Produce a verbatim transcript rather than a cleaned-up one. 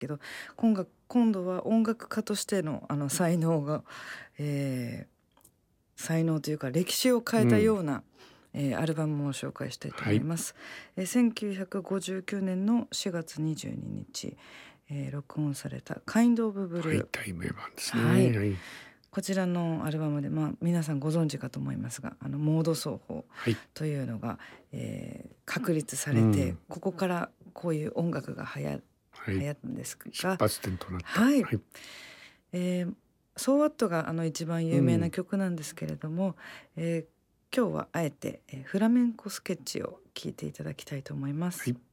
けど、今が今度は音楽家としてのあの才能が、えー才能というか歴史を変えたような、えーアルバムを紹介したいと思います。えーせんきゅうひゃくごじゅうきゅうねんのしがつにじゅうににち、えー録音されたカインド・オブ・ブルー、 はい、大名盤ですね。 はい、 はい。 こちらのアルバムで、まあ、皆さんご存知かと思いますが、あのモード奏法はい。 というのが、えー確立さうれて、 ん。 ここからこういう音楽が流行はい。 流行ったんです出が、 発点となった。 はい、 はい。 えーソーワットがあの一番有名な曲なんですけれども、えー今日はあえて、えーフラメンコスケッチを聴いていただきたいと思います。 はい。